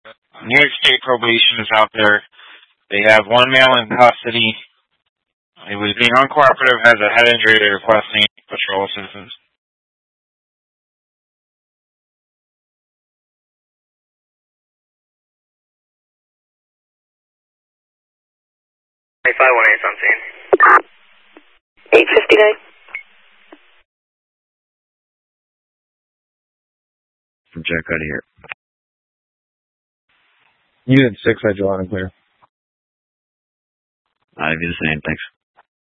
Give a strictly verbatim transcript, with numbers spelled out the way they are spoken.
New York State probation is out there. They have one male in custody. He was being uncooperative, has a head injury. They're requesting patrol assistance. five one eight something. eight fifty-nine. From Jack out of here. Unit six, I draw and clear. I'll be the same, thanks.